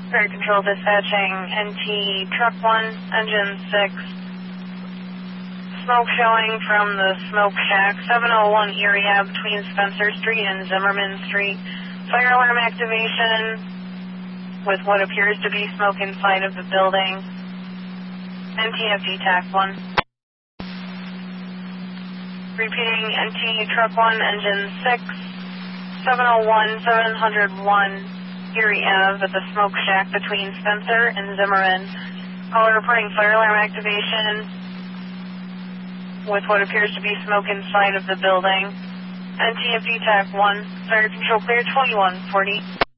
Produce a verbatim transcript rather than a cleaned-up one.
Fire Control dispatching N T Truck one, Engine six. Smoke showing from the smoke shack, seven oh one Erie Ave between Spencer Street and Zimmerman Street. Fire alarm activation with what appears to be smoke inside of the building. N T F D TAC one. Repeating, N T Truck one, Engine six, seven oh one, seven oh one Erie Ave at the smoke shack between Spencer and Zimmerman. Caller reporting fire alarm activation with what appears to be smoke inside of the building. N T F D TAC one, fire control clear twenty-one forty.